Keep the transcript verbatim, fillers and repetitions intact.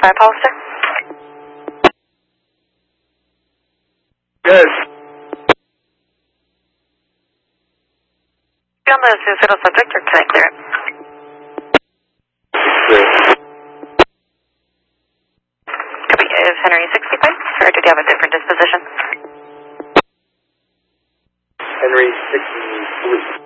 five, Hollister. Good. Be on the suicidal subject or can I clear it? Good. Copy. Is Henry sixty-five, or did you have a different disposition? Henry sixty-three.